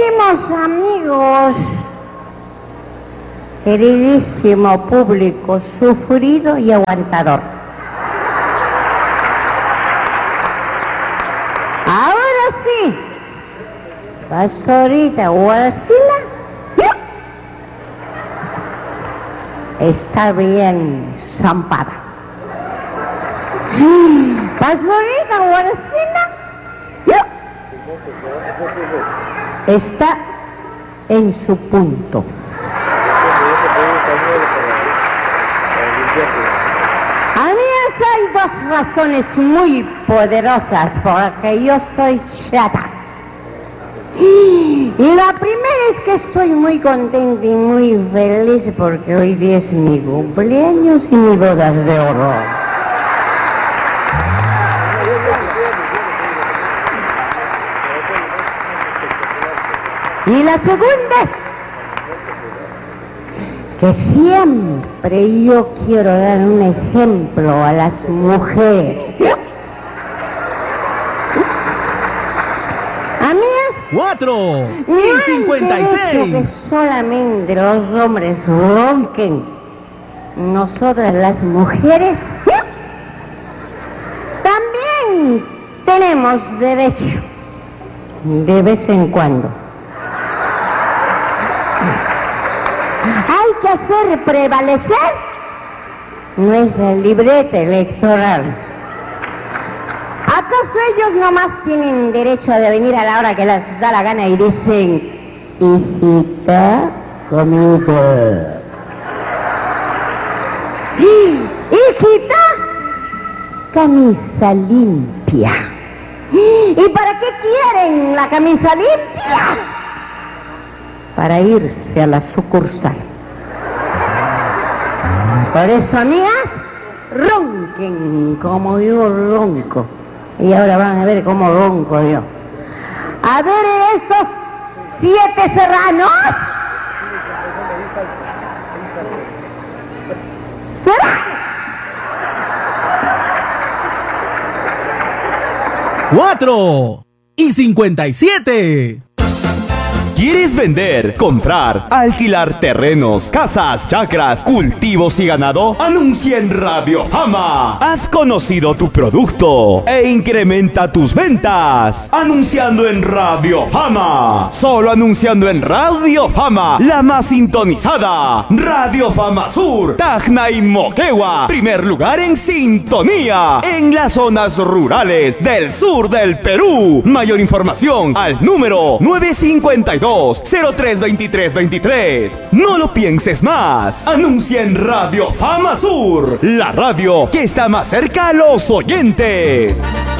Queridísimos amigos, queridísimo público sufrido y aguantador. Ahora sí, Pastorita Guaracila está bien zampada. Pastorita Guaracila está en su punto. Amigas, hay dos razones muy poderosas por las que yo estoy chata. Y la primera es que estoy muy contenta y muy feliz porque hoy día es mi cumpleaños y mi bodas de oro. Y la segunda es que siempre yo quiero dar un ejemplo a las mujeres. Amigas, 4 no y hay 56. derecho que solamente los hombres ronquen. Nosotras las mujeres también tenemos derecho de vez en cuando. Hay que hacer prevalecer nuestra libreta electoral. ¿Acaso ellos nomás tienen derecho de venir a la hora que les da la gana y dicen, hijita, conmigo? Hijita, camisa limpia. ¿Y para qué quieren la camisa limpia? Para irse a la sucursal. Por eso, amigas, ronquen como yo ronco. Y ahora van a ver cómo ronco yo. A ver esos 7 serranos. ¡Serranos! 4 y 57. ¿Quieres vender, comprar, alquilar terrenos, casas, chacras, cultivos y ganado? Anuncia en Radio Fama. Has conocido tu producto e incrementa tus ventas. Anunciando en Radio Fama. Solo anunciando en Radio Fama, la más sintonizada. Radio Fama Sur, Tacna y Moquegua. Primer lugar en sintonía en las zonas rurales del sur del Perú. Mayor información al número 952-032323. No lo pienses más. Anuncia en Radio Fama Sur, la radio que está más cerca a los oyentes.